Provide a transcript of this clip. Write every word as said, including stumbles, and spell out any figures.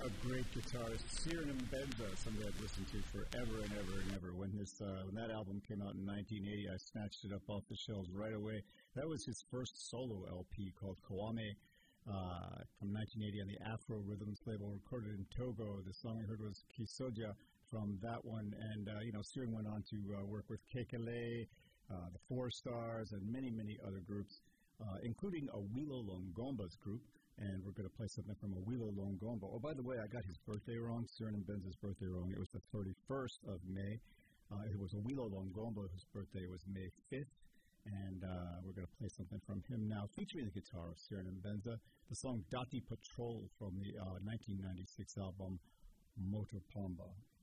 a great guitarist, Cyril Mbenza, somebody I've listened to forever and ever and ever. When his uh, when that album came out in nineteen eighty, I snatched it up off the shelves right away. That was his first solo L P called Kwame uh, from nineteen eighty on the Afro Rhythms label, recorded in Togo. The song I heard was Kisoja from that one, and uh, you know, Cyril went on to uh, work with Kekele, uh, the Four Stars, and many, many other groups, uh, including a Wilo Longomba's group. And we're going to play something from Awilo Longomba. Oh, by the way, I got his birthday wrong, Cyril Mbenza's birthday wrong. It was the thirty-first of May. Uh, it was Awilo Longomba whose birthday was May fifth. And uh, we're going to play something from him now, featuring the guitar of Cyril Mbenza, the song Dati Patrol from the uh, nineteen ninety-six album Motor Pomba.